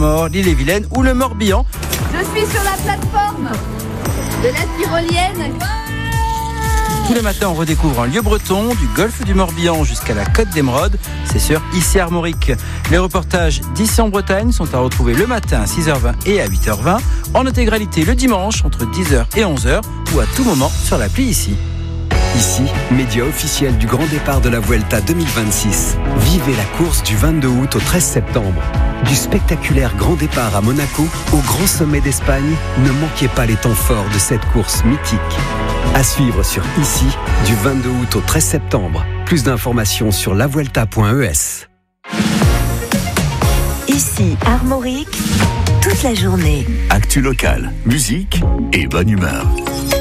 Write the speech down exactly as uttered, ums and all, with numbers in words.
l'Ille-et-Vilaine ou le Morbihan. Je suis sur la plateforme de la tyrolienne. Tous les matins, on redécouvre un lieu breton, du golfe du Morbihan jusqu'à la côte d'Émeraude. C'est sur Ici Armorique. Les reportages d'Ici en Bretagne sont à retrouver le matin à six heures vingt et à huit heures vingt, en intégralité le dimanche entre dix heures et onze heures ou à tout moment sur l'appli Ici. Ici, média officiel du grand départ de la Vuelta deux mille vingt-six. Vivez la course du vingt-deux août au treize septembre. Du spectaculaire grand départ à Monaco au grand sommet d'Espagne, ne manquez pas les temps forts de cette course mythique. À suivre sur Ici, du vingt-deux août au treize septembre. Plus d'informations sur la vuelta point e s. Ici Armorique, toute la journée. Actu locale, musique et bonne humeur.